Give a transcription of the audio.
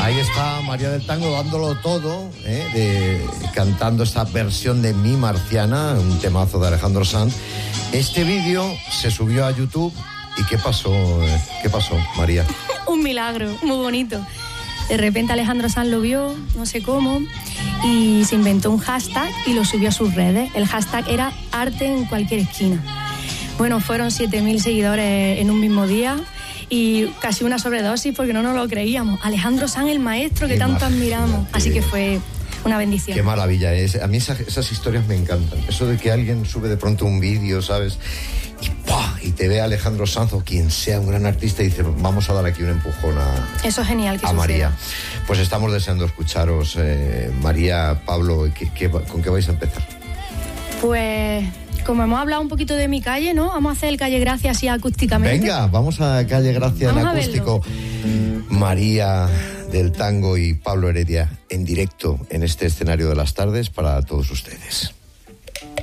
Ahí está María del Tango dándolo todo, cantando esta versión de Mi Marciana, un temazo de Alejandro Sanz. Este vídeo se subió a YouTube. ¿Y qué pasó? ¿Qué pasó, María? Un milagro, muy bonito. De repente Alejandro Sanz lo vio, no sé cómo, y se inventó un hashtag y lo subió a sus redes. El hashtag era Arte en cualquier esquina. Bueno, fueron 7.000 seguidores en un mismo día y casi una sobredosis porque no nos lo creíamos. Alejandro Sanz, el maestro que tanto admiramos. Así que fue una bendición. Qué maravilla es. A mí esas historias me encantan. Eso de que alguien sube de pronto un vídeo, ¿sabes? Y ¡pah! Y te ve a Alejandro Sanz o quien sea, un gran artista, y dice, vamos a dar aquí un empujón eso es genial que a María. Pues estamos deseando escucharos, María, Pablo, ¿con qué vais a empezar? Pues como hemos hablado un poquito de mi calle, ¿no? Vamos a hacer el Calle Gracia así acústicamente. Venga, vamos a Calle Gracia en acústico. María del Tango y Pablo Heredia en directo en este escenario de las tardes para todos ustedes.